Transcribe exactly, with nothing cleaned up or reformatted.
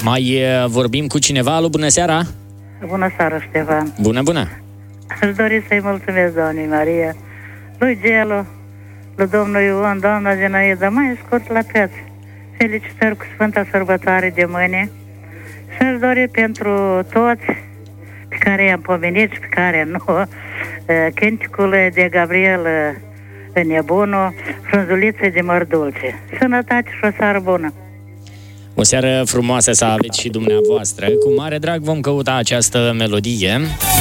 Mai vorbim cu cineva? Alo, bună seara! Bună seara, Ștefan! Bună, bună! Aș dori să-i mulțumesc, doamnei Maria, lui Gelu, lui domnul Ion, doamna Zinaida, mai scurt la preț. Felicitări cu Sfânta Sărbătoare de mâine. Și-aș dori pentru toți pe care i-am pomenit și pe care nu, cânticul de Gabriel Nebunu, Frunzuliță de măr dulce. Sănătate și o seară bună! O seară frumoasă să aveți și dumneavoastră. Cu mare drag vom căuta această melodie.